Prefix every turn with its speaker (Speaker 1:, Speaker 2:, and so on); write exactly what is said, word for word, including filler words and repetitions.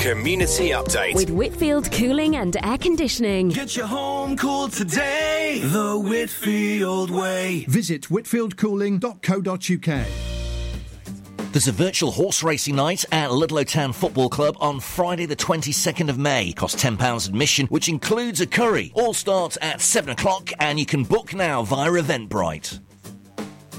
Speaker 1: Community Update.
Speaker 2: With Whitfield Cooling and Air Conditioning.
Speaker 3: Get your home cooled today, the Whitfield way.
Speaker 4: Visit whitfield cooling dot co dot uk.
Speaker 5: There's a virtual horse racing night at Ludlow Town Football Club on Friday the twenty-second of May. Costs ten pounds admission, which includes a curry. All starts at seven o'clock and you can book now via Eventbrite.